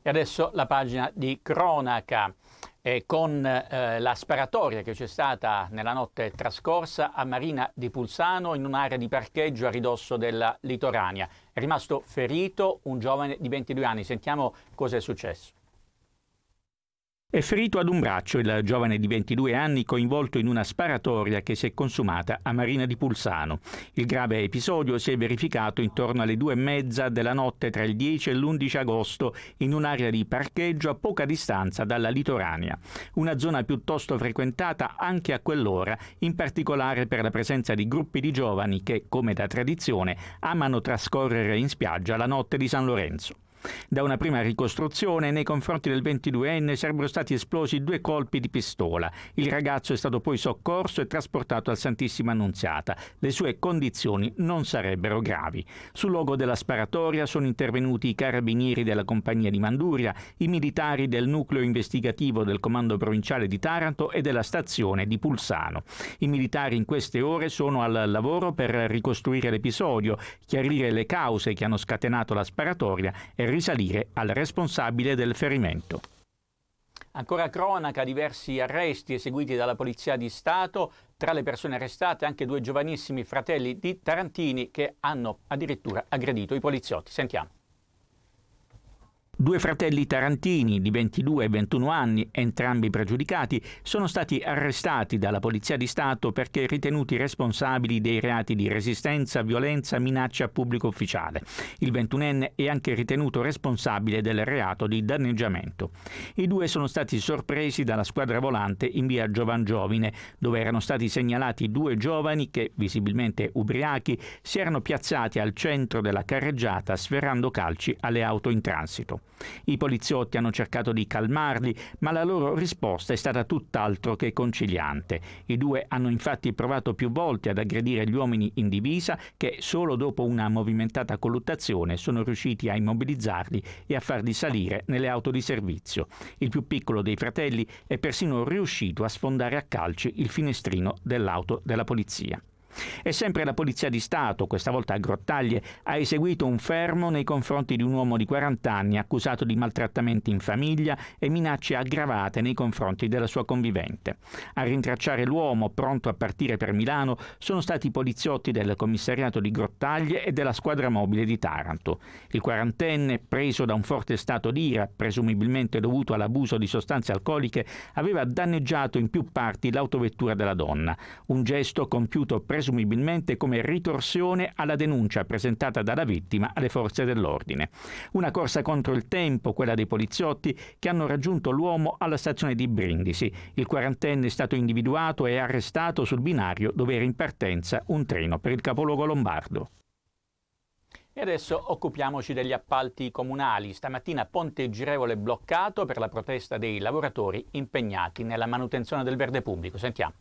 E adesso la pagina di cronaca con la sparatoria che c'è stata nella notte trascorsa a Marina di Pulsano in un'area di parcheggio a ridosso della litoranea. È rimasto ferito un giovane di 22 anni. Sentiamo cosa è successo. È ferito ad un braccio il giovane di 22 anni coinvolto in una sparatoria che si è consumata a Marina di Pulsano. Il grave episodio si è verificato intorno alle 2:30 della notte tra il 10 e l'11 agosto in un'area di parcheggio a poca distanza dalla litoranea. Una zona piuttosto frequentata anche a quell'ora, in particolare per la presenza di gruppi di giovani che, come da tradizione, amano trascorrere in spiaggia la notte di San Lorenzo. Da una prima ricostruzione, nei confronti del 22enne sarebbero stati esplosi 2 colpi di pistola. Il ragazzo è stato poi soccorso e trasportato al Santissima Annunziata. Le sue condizioni non sarebbero gravi. Sul luogo della sparatoria sono intervenuti i carabinieri della compagnia di Manduria, i militari del nucleo investigativo del Comando Provinciale di Taranto e della stazione di Pulsano. I militari in queste ore sono al lavoro per ricostruire l'episodio, chiarire le cause che hanno scatenato la sparatoria e risalire al responsabile del ferimento. Ancora cronaca, diversi arresti eseguiti dalla Polizia di Stato. Tra le persone arrestate anche 2 giovanissimi fratelli di tarantini che hanno addirittura aggredito i poliziotti. Sentiamo. 2 fratelli tarantini di 22 e 21 anni, entrambi pregiudicati, sono stati arrestati dalla Polizia di Stato perché ritenuti responsabili dei reati di resistenza, violenza, minaccia a pubblico ufficiale. Il 21enne è anche ritenuto responsabile del reato di danneggiamento. I 2 sono stati sorpresi dalla squadra volante in via Giovangiovine, dove erano stati segnalati 2 giovani che, visibilmente ubriachi, si erano piazzati al centro della carreggiata sferrando calci alle auto in transito. I poliziotti hanno cercato di calmarli, ma la loro risposta è stata tutt'altro che conciliante. I 2 hanno infatti provato più volte ad aggredire gli uomini in divisa che, solo dopo una movimentata colluttazione, sono riusciti a immobilizzarli e a farli salire nelle auto di servizio. Il più piccolo dei fratelli è persino riuscito a sfondare a calci il finestrino dell'auto della polizia. E sempre la Polizia di Stato, questa volta a Grottaglie, ha eseguito un fermo nei confronti di un uomo di 40 anni accusato di maltrattamenti in famiglia e minacce aggravate nei confronti della sua convivente. A rintracciare l'uomo, pronto a partire per Milano, sono stati i poliziotti del commissariato di Grottaglie e della squadra mobile di Taranto. Il 40enne, preso da un forte stato di ira, presumibilmente dovuto all'abuso di sostanze alcoliche, aveva danneggiato in più parti l'autovettura della donna, un gesto compiuto presumibilmente come ritorsione alla denuncia presentata dalla vittima alle forze dell'ordine. Una corsa contro il tempo, quella dei poliziotti, che hanno raggiunto l'uomo alla stazione di Brindisi. Il 40enne è stato individuato e arrestato sul binario dove era in partenza un treno per il capoluogo lombardo. E adesso occupiamoci degli appalti comunali. Stamattina Ponte Girevole bloccato per la protesta dei lavoratori impegnati nella manutenzione del verde pubblico. Sentiamo.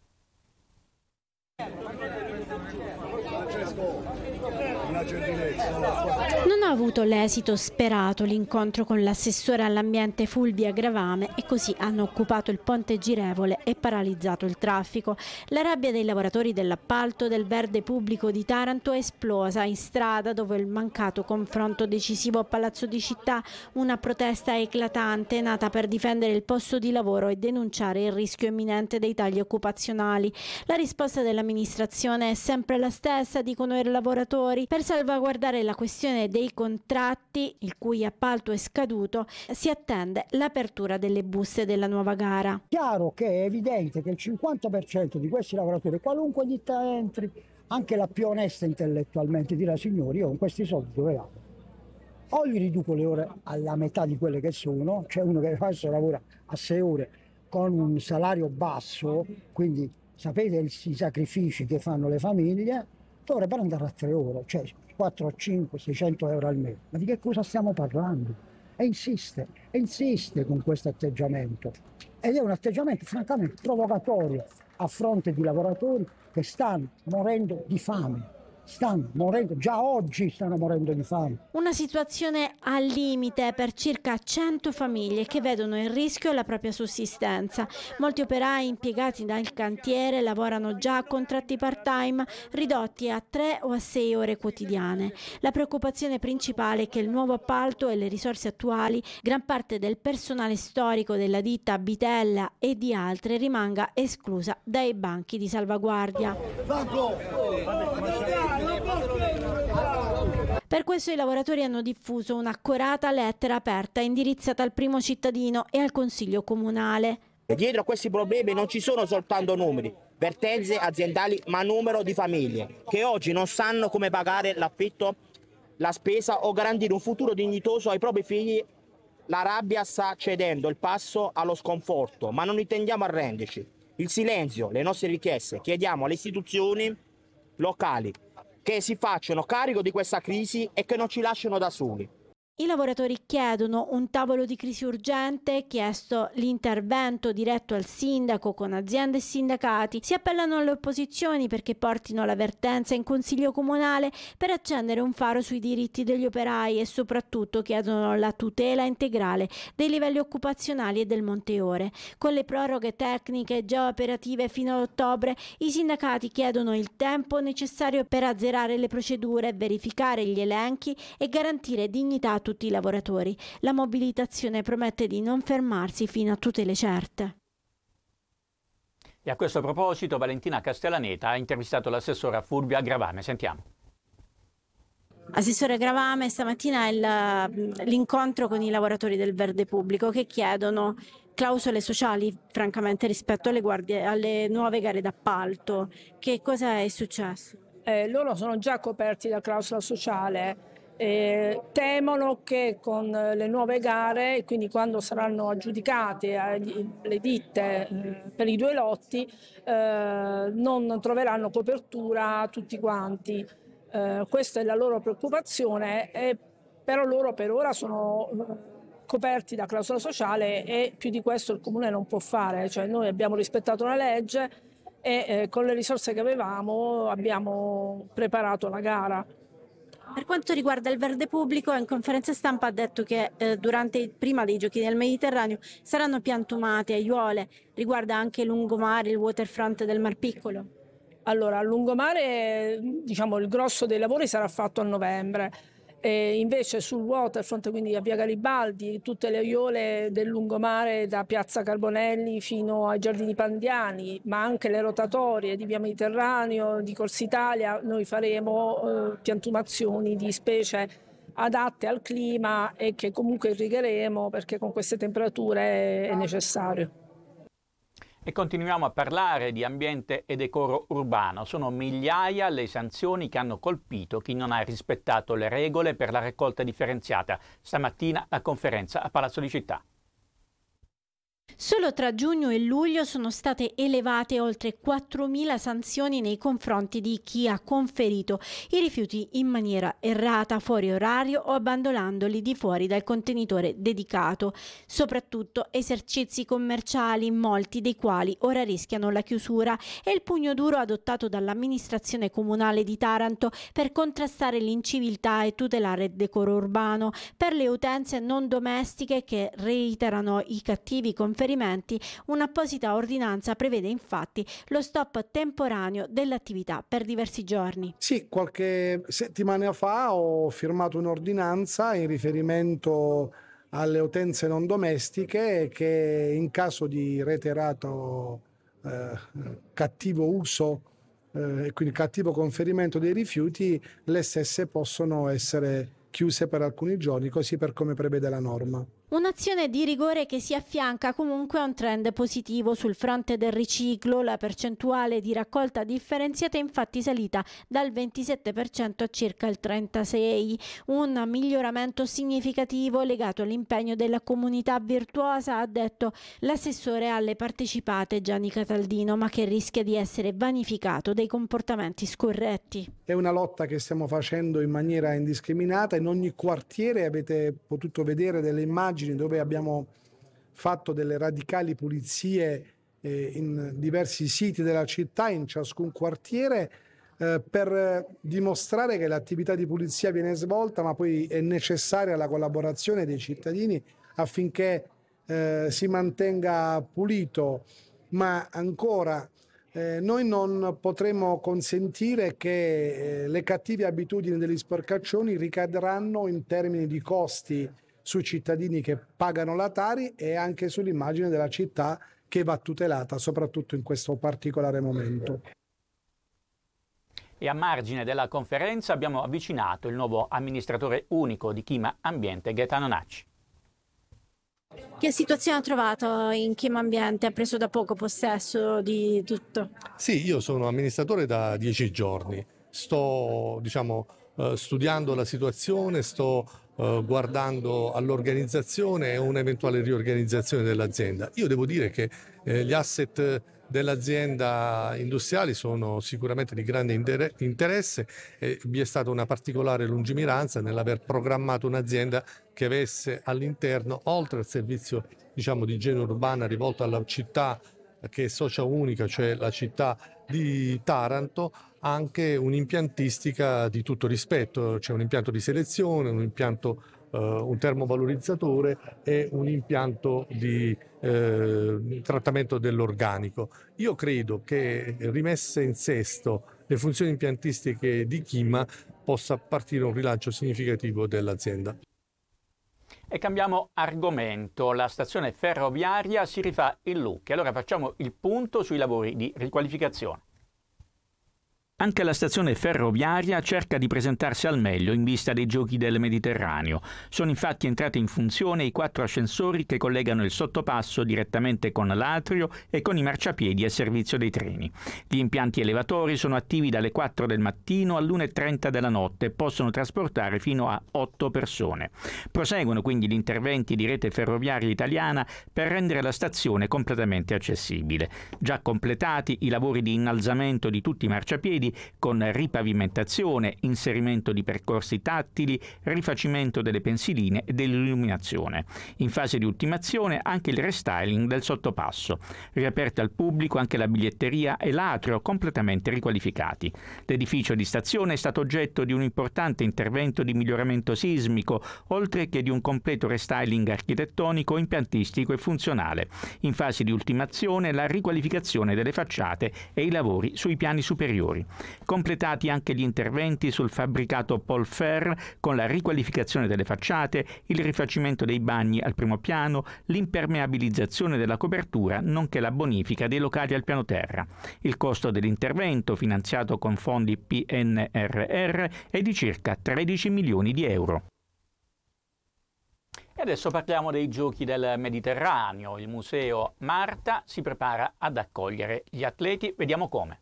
Non ha avuto l'esito sperato l'incontro con l'assessore all'ambiente Fulvia Gravame e così hanno occupato il Ponte Girevole e paralizzato il traffico. La rabbia dei lavoratori dell'appalto del verde pubblico di Taranto è esplosa in strada dopo il mancato confronto decisivo a Palazzo di Città, una protesta eclatante nata per difendere il posto di lavoro e denunciare il rischio imminente dei tagli occupazionali. La risposta dell'amministrazione è sempre la stessa, dicono i lavoratori. Per salvaguardare la questione dei contratti, il cui appalto è scaduto, si attende l'apertura delle buste della nuova gara. Chiaro che è evidente che il 50% di questi lavoratori, qualunque ditta entri, anche la più onesta intellettualmente, dirà: signori, io con questi soldi dove vado? O gli riduco le ore alla metà di quelle che sono, c'è uno che adesso lavora a 6 ore con un salario basso, quindi sapete i sacrifici che fanno le famiglie, dovrebbero andare a 3 ore, cioè 4, 5, 600 euro al mese. Ma di che cosa stiamo parlando? E insiste con questo atteggiamento. Ed è un atteggiamento francamente provocatorio a fronte di lavoratori che stanno morendo di fame. stanno morendo, già oggi stanno morendo di fame. Una situazione al limite per circa 100 famiglie che vedono in rischio la propria sussistenza. Molti operai impiegati dal cantiere lavorano già a contratti part-time ridotti a 3 o a 6 ore quotidiane. La preoccupazione principale è che il nuovo appalto e le risorse attuali, gran parte del personale storico della ditta Bitella e di altre rimanga esclusa dai banchi di salvaguardia. Per questo i lavoratori hanno diffuso un'accorata lettera aperta indirizzata al primo cittadino e al Consiglio Comunale. E dietro a questi problemi non ci sono soltanto numeri, vertenze aziendali, ma numero di famiglie che oggi non sanno come pagare l'affitto, la spesa o garantire un futuro dignitoso ai propri figli. La rabbia sta cedendo il passo allo sconforto, ma non intendiamo arrenderci. Il silenzio, le nostre richieste, chiediamo alle istituzioni locali che si facciano carico di questa crisi e che non ci lasciano da soli. I lavoratori chiedono un tavolo di crisi urgente, chiesto l'intervento diretto al sindaco con aziende e sindacati. Si appellano alle opposizioni perché portino la vertenza in Consiglio Comunale per accendere un faro sui diritti degli operai e soprattutto chiedono la tutela integrale dei livelli occupazionali e del monteore. Con le proroghe tecniche già operative fino ad ottobre, i sindacati chiedono il tempo necessario per azzerare le procedure, verificare gli elenchi e garantire dignità a tutti i lavoratori. La mobilitazione promette di non fermarsi fino a tutele certe. E a questo proposito Valentina Castellaneta ha intervistato l'assessora Fulvia Gravame. Sentiamo. Assessore Gravame, stamattina è l'incontro con i lavoratori del Verde Pubblico che chiedono clausole sociali, francamente, rispetto alle nuove gare d'appalto. Che cosa è successo? Loro sono già coperti da clausola sociale. Temono che con le nuove gare, quindi quando saranno aggiudicate le ditte per i 2 lotti, non troveranno copertura tutti quanti. Questa è la loro preoccupazione, però loro per ora sono coperti da clausola sociale e più di questo il Comune non può fare. Cioè, noi abbiamo rispettato la legge e con le risorse che avevamo abbiamo preparato la gara. Per quanto riguarda il Verde Pubblico, in conferenza stampa ha detto che prima dei Giochi del Mediterraneo saranno piantumate aiuole. Riguarda anche il lungomare, il waterfront del Mar Piccolo? Allora, a lungomare, diciamo, il grosso dei lavori sarà fatto a novembre. E invece sul waterfront, quindi a Via Garibaldi, tutte le aiuole del lungomare da Piazza Carbonelli fino ai Giardini Pandiani, ma anche le rotatorie di Via Mediterraneo, di Corsa Italia, noi faremo piantumazioni di specie adatte al clima e che comunque irrigheremo perché con queste temperature è necessario. E continuiamo a parlare di ambiente e decoro urbano. Sono migliaia le sanzioni che hanno colpito chi non ha rispettato le regole per la raccolta differenziata. Stamattina la conferenza a Palazzo di Città. Solo tra giugno e luglio sono state elevate oltre 4.000 sanzioni nei confronti di chi ha conferito i rifiuti in maniera errata, fuori orario o abbandonandoli di fuori dal contenitore dedicato, soprattutto esercizi commerciali, molti dei quali ora rischiano la chiusura, e il pugno duro adottato dall'amministrazione comunale di Taranto per contrastare l'inciviltà e tutelare il decoro urbano per le utenze non domestiche che reiterano i cattivi conferimenti. Un'apposita ordinanza prevede infatti lo stop temporaneo dell'attività per diversi giorni. Sì, qualche settimana fa ho firmato un'ordinanza in riferimento alle utenze non domestiche che in caso di reiterato cattivo uso e quindi cattivo conferimento dei rifiuti, le stesse possono essere chiuse per alcuni giorni, così per come prevede la norma. Un'azione di rigore che si affianca comunque a un trend positivo sul fronte del riciclo. La percentuale di raccolta differenziata è infatti salita dal 27% a circa il 36%, un miglioramento significativo legato all'impegno della comunità virtuosa, ha detto l'assessore alle partecipate Gianni Cataldino, ma che rischia di essere vanificato dai comportamenti scorretti. È una lotta che stiamo facendo in maniera indiscriminata. In ogni quartiere avete potuto vedere delle immagini dove abbiamo fatto delle radicali pulizie in diversi siti della città, in ciascun quartiere, per dimostrare che l'attività di pulizia viene svolta, ma poi è necessaria la collaborazione dei cittadini affinché si mantenga pulito, ma ancora noi non potremo consentire che le cattive abitudini degli sporcaccioni ricadranno in termini di costi sui cittadini che pagano la Tari e anche sull'immagine della città, che va tutelata soprattutto in questo particolare momento. E a margine della conferenza abbiamo avvicinato il nuovo amministratore unico di Chima Ambiente, Gaetano Nacci. Che situazione ha trovato in Chima Ambiente? Ha preso da poco possesso di tutto? Sì, io sono amministratore da 10 giorni. Sto, studiando la situazione, sto guardando all'organizzazione e un'eventuale riorganizzazione dell'azienda. Io devo dire che gli asset dell'azienda industriali sono sicuramente di grande interesse e vi è stata una particolare lungimiranza nell'aver programmato un'azienda che avesse all'interno, oltre al servizio di igiene urbana rivolto alla città che è socia unica, cioè la città di Taranto, anche un'impiantistica di tutto rispetto. C'è un impianto di selezione, un impianto un termovalorizzatore e un impianto di trattamento dell'organico. Io credo che, rimesse in sesto le funzioni impiantistiche di Chima, possa partire un rilancio significativo dell'azienda. E cambiamo argomento. La stazione ferroviaria si rifà in look. Allora facciamo il punto sui lavori di riqualificazione. Anche la stazione ferroviaria cerca di presentarsi al meglio in vista dei Giochi del Mediterraneo. Sono infatti entrati in funzione i 4 ascensori che collegano il sottopasso direttamente con l'atrio e con i marciapiedi a servizio dei treni. Gli impianti elevatori sono attivi dalle 4 del mattino all'1:30 della notte e possono trasportare fino a 8 persone. Proseguono quindi gli interventi di Rete Ferroviaria Italiana per rendere la stazione completamente accessibile. Già completati i lavori di innalzamento di tutti i marciapiedi, con ripavimentazione, inserimento di percorsi tattili, rifacimento delle pensiline e dell'illuminazione. In fase di ultimazione anche il restyling del sottopasso. Riaperte al pubblico anche la biglietteria e l'atrio completamente riqualificati. L'edificio di stazione è stato oggetto di un importante intervento di miglioramento sismico, oltre che di un completo restyling architettonico, impiantistico e funzionale. In fase di ultimazione la riqualificazione delle facciate e i lavori sui piani superiori. Completati anche gli interventi sul fabbricato Polfer con la riqualificazione delle facciate, il rifacimento dei bagni al primo piano, l'impermeabilizzazione della copertura, nonché la bonifica dei locali al piano terra. Il costo dell'intervento, finanziato con fondi PNRR, è di circa 13 milioni di euro. E adesso parliamo dei Giochi del Mediterraneo. Il Museo Marta si prepara ad accogliere gli atleti. Vediamo come.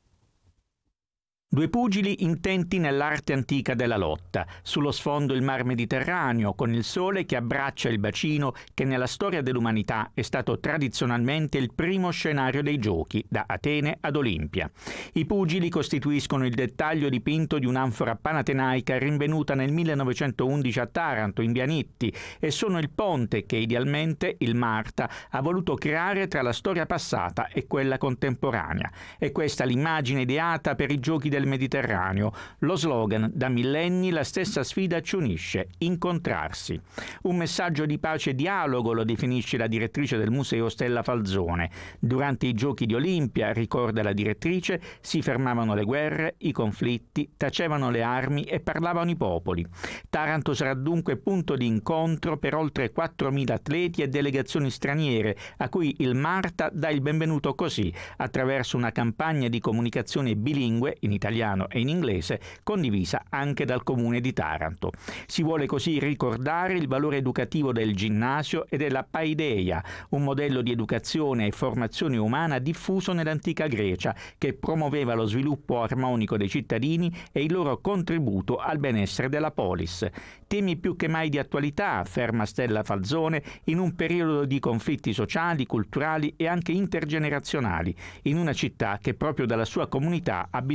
2 pugili intenti nell'arte antica della lotta. Sullo sfondo il mar Mediterraneo, con il sole che abbraccia il bacino che nella storia dell'umanità è stato tradizionalmente il primo scenario dei giochi, da Atene ad Olimpia. I pugili costituiscono il dettaglio dipinto di un'anfora panatenaica rinvenuta nel 1911 a Taranto, in Bianitti, e sono il ponte che idealmente il Marta ha voluto creare tra la storia passata e quella contemporanea. È questa l'immagine ideata per i Giochi del Mediterraneo. Lo slogan: da millenni la stessa sfida ci unisce, incontrarsi. Un messaggio di pace e dialogo, lo definisce la direttrice del museo Stella Falzone. Durante i Giochi di Olimpia, ricorda la direttrice, si fermavano le guerre, i conflitti, tacevano le armi e parlavano i popoli. Taranto sarà dunque punto di incontro per oltre 4.000 atleti e delegazioni straniere, a cui il Marta dà il benvenuto così, attraverso una campagna di comunicazione bilingue in italiano e in inglese, condivisa anche dal comune di Taranto. Si vuole così ricordare il valore educativo del ginnasio e della paideia, un modello di educazione e formazione umana diffuso nell'antica Grecia, che promuoveva lo sviluppo armonico dei cittadini e il loro contributo al benessere della polis. Temi più che mai di attualità, afferma Stella Falzone, in un periodo di conflitti sociali, culturali e anche intergenerazionali, in una città che proprio dalla sua comunità ha bisogno di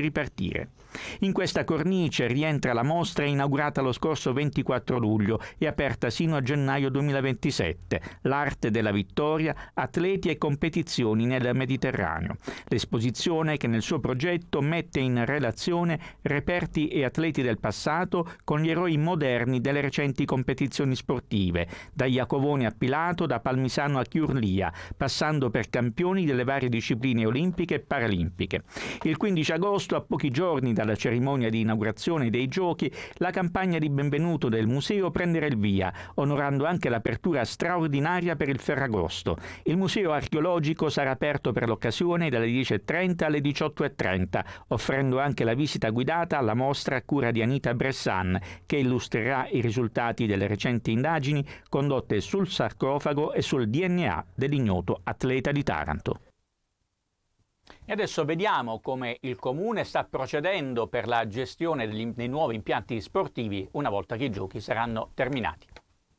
ripartire. In questa cornice rientra la mostra inaugurata lo scorso 24 luglio e aperta sino a gennaio 2027, L'arte della vittoria, atleti e competizioni nel Mediterraneo. L'esposizione che nel suo progetto mette in relazione reperti e atleti del passato con gli eroi moderni delle recenti competizioni sportive, da Iacovone a Pilato, da Palmisano a Chiurlia, passando per campioni delle varie discipline olimpiche e paralimpiche. Il 15 agosto, a pochi giorni dalla cerimonia di inaugurazione dei giochi, la campagna di benvenuto del museo prenderà il via, onorando anche l'apertura straordinaria per il Ferragosto. Il museo archeologico sarà aperto per l'occasione dalle 10:30 alle 18:30, offrendo anche la visita guidata alla mostra a cura di Anita Bressan, che illustrerà i risultati delle recenti indagini condotte sul sarcofago e sul DNA dell'ignoto atleta di Taranto. E adesso vediamo come il Comune sta procedendo per la gestione dei nuovi impianti sportivi una volta che i giochi saranno terminati.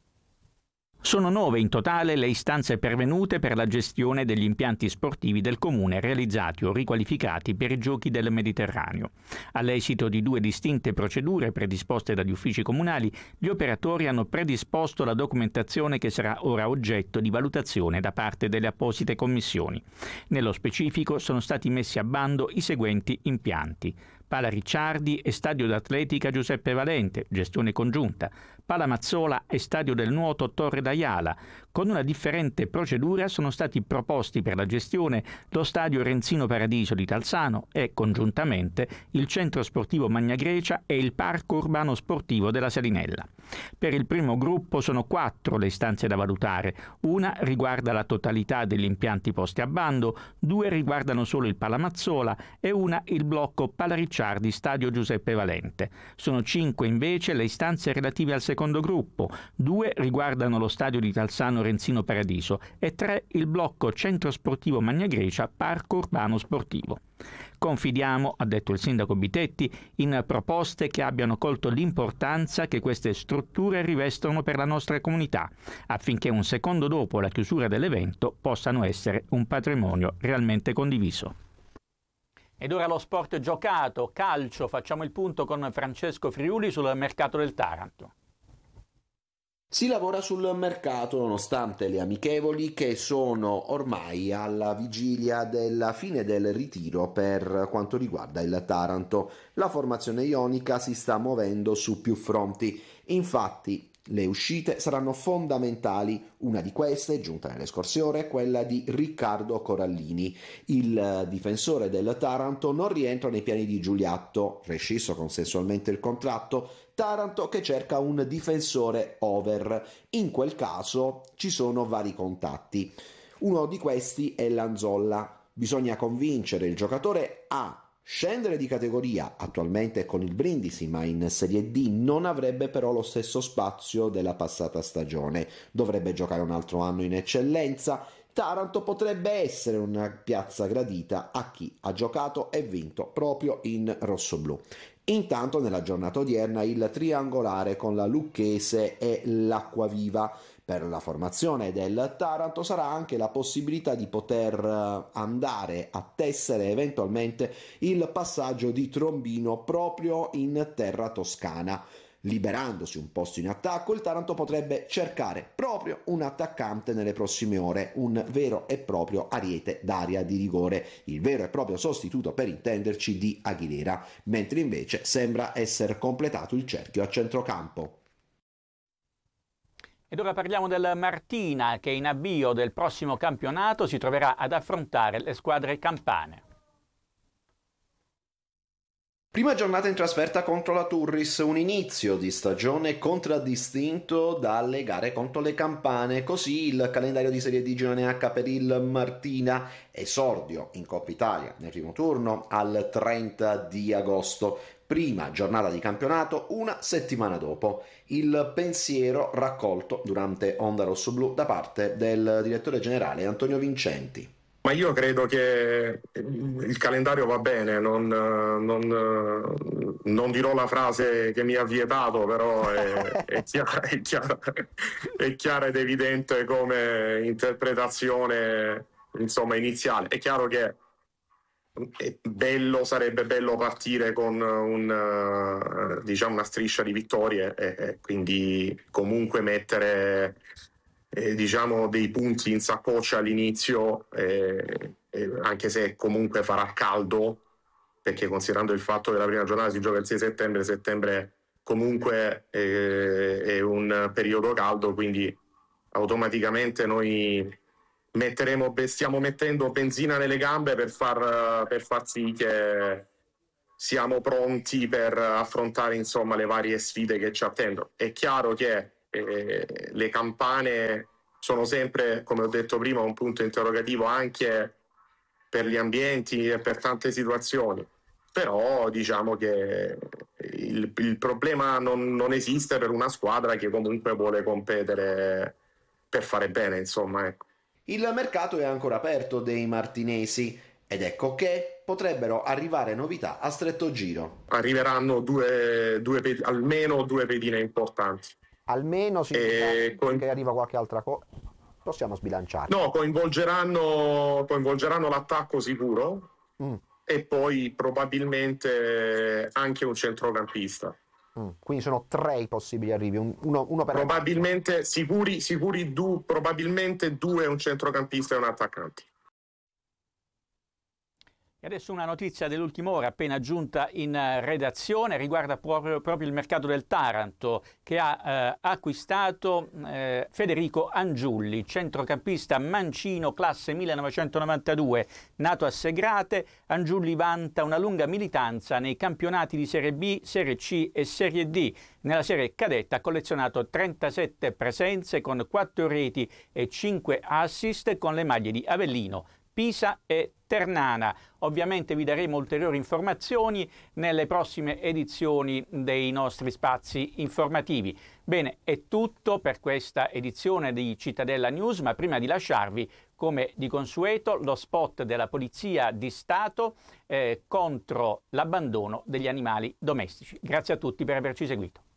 Sono 9 in totale le istanze pervenute per la gestione degli impianti sportivi del Comune realizzati o riqualificati per i Giochi del Mediterraneo. All'esito di 2 distinte procedure predisposte dagli uffici comunali, gli operatori hanno predisposto la documentazione che sarà ora oggetto di valutazione da parte delle apposite commissioni. Nello specifico sono stati messi a bando i seguenti impianti: Pala Ricciardi e Stadio d'Atletica Giuseppe Valente, gestione congiunta; Pala Mazzola e Stadio del Nuoto Torre d'Aiala. Con una differente procedura sono stati proposti per la gestione lo Stadio Renzino Paradiso di Talzano e, congiuntamente, il Centro Sportivo Magna Grecia e il Parco Urbano Sportivo della Salinella. Per il primo gruppo sono 4 le istanze da valutare. Una riguarda la totalità degli impianti posti a bando, 2 riguardano solo il Pala Mazzola e una il blocco Pala Ricciardi Stadio Giuseppe Valente. Sono 5 invece le istanze relative al secondo gruppo, 2 riguardano lo stadio di Talzano Renzino Paradiso e 3 il blocco Centro Sportivo Magna Grecia Parco Urbano Sportivo. Confidiamo, ha detto il sindaco Bitetti, in proposte che abbiano colto l'importanza che queste strutture rivestono per la nostra comunità, affinché un secondo dopo la chiusura dell'evento possano essere un patrimonio realmente condiviso. Ed ora lo sport giocato, calcio, facciamo il punto con Francesco Friuli sul mercato del Taranto. Si lavora sul mercato nonostante le amichevoli che sono ormai alla vigilia della fine del ritiro per quanto riguarda il Taranto. La formazione ionica si sta muovendo su più fronti, infatti le uscite saranno fondamentali. Una di queste, giunta nelle scorse ore, è quella di Riccardo Corallini. Il difensore del Taranto non rientra nei piani di Giuliatto, rescisso consensualmente il contratto. Taranto che cerca un difensore over. In quel caso ci sono vari contatti. Uno di questi è Lanzolla. Bisogna convincere il giocatore a scendere di categoria, attualmente con il Brindisi, ma in Serie D non avrebbe però lo stesso spazio della passata stagione. Dovrebbe giocare un altro anno in eccellenza. Taranto potrebbe essere una piazza gradita a chi ha giocato e vinto proprio in rossoblù. Intanto nella giornata odierna il triangolare con la Lucchese e l'Acquaviva. Per la formazione del Taranto sarà anche la possibilità di poter andare a tessere eventualmente il passaggio di Trombino proprio in terra toscana. Liberandosi un posto in attacco, il Taranto potrebbe cercare proprio un attaccante nelle prossime ore, un vero e proprio ariete d'aria di rigore, il vero e proprio sostituto, per intenderci, di Aguilera, mentre invece sembra essere completato il cerchio a centrocampo. Ed ora parliamo del Martina, che in avvio del prossimo campionato si troverà ad affrontare le squadre campane. Prima giornata in trasferta contro la Turris, un inizio di stagione contraddistinto dalle gare contro le campane, così il calendario di Serie D Girone H per il Martina, esordio in Coppa Italia nel primo turno al 30 di agosto. Prima giornata di campionato una settimana dopo. Il pensiero raccolto durante Onda Rossoblu da parte del direttore generale Antonio Vincenti. Ma io credo che il calendario va bene, non dirò la frase che mi ha vietato, però è chiara ed evidente come interpretazione, insomma, iniziale. È chiaro che sarebbe bello partire con una striscia di vittorie e quindi comunque mettere dei punti in saccoccia all'inizio, anche se comunque farà caldo, perché considerando il fatto che la prima giornata si gioca il 6 settembre comunque è un periodo caldo, quindi automaticamente noi stiamo mettendo benzina nelle gambe per far sì che siamo pronti per affrontare insomma le varie sfide che ci attendono. È chiaro che le campane sono sempre, come ho detto prima, un punto interrogativo anche per gli ambienti e per tante situazioni, però diciamo che il problema non esiste per una squadra che comunque vuole competere per fare bene, insomma, ecco. Il mercato è ancora aperto dei martinesi ed ecco che potrebbero arrivare novità a stretto giro. Arriveranno almeno due pedine importanti. Almeno significa che arriva qualche altra cosa? Possiamo sbilanciare. No, coinvolgeranno l'attacco sicuro e poi probabilmente anche un centrocampista. Quindi sono 3 i possibili arrivi, uno per probabilmente probabilmente 2, un centrocampista e un attaccante. E adesso una notizia dell'ultima ora appena giunta in redazione, riguarda proprio il mercato del Taranto, che ha acquistato Federico Angiulli, centrocampista mancino, classe 1992, nato a Segrate. Angiulli vanta una lunga militanza nei campionati di Serie B, Serie C e Serie D. Nella serie cadetta ha collezionato 37 presenze con 4 reti e 5 assist con le maglie di Avellino, Pisa e Ternana. Ovviamente vi daremo ulteriori informazioni nelle prossime edizioni dei nostri spazi informativi. Bene, è tutto per questa edizione di Cittadella News, ma prima di lasciarvi, come di consueto, lo spot della Polizia di Stato contro l'abbandono degli animali domestici. Grazie a tutti per averci seguito.